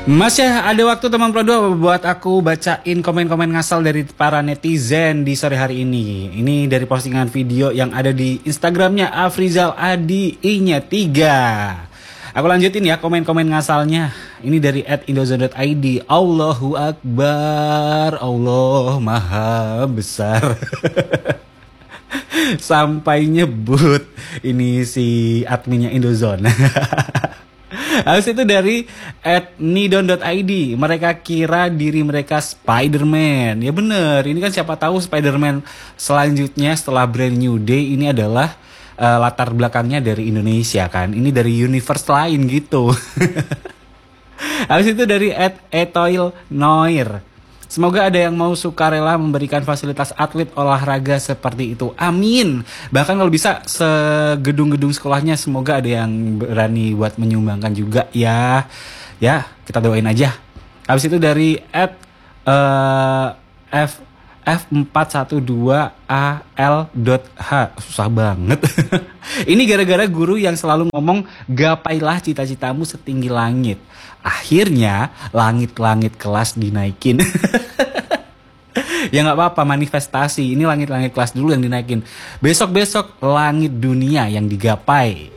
Masih ada waktu teman Pro 2 buat aku bacain komen-komen ngasal dari para netizen di sore hari ini. Ini dari postingan video yang ada di Instagramnya Afrizal Adi I-nya 3. Aku lanjutin ya komen-komen ngasalnya. Ini dari @indozone.id. Allahu Akbar, Allah Maha Besar. Sampai nyebut ini si adminnya Indozone. Habis itu dari @nidon.id. Mereka kira diri mereka Spider-Man. Ya bener, ini kan siapa tahu Spider-Man selanjutnya setelah Brand New Day ini adalah latar belakangnya dari Indonesia kan. Ini dari universe lain gitu. Habis itu dari @etoilnoir. Semoga ada yang mau sukarela memberikan fasilitas atlet olahraga seperti itu. Amin. Bahkan kalau bisa segedung-gedung sekolahnya semoga ada yang berani buat menyumbangkan juga ya. Ya, kita doain aja. Habis itu dari F412AL.H. Susah banget. Ini gara-gara guru yang selalu ngomong gapailah cita-citamu setinggi langit. Akhirnya langit-langit kelas dinaikin. Ya nggak apa-apa, manifestasi. Ini langit-langit kelas dulu yang dinaikin. Besok-besok langit dunia yang digapai.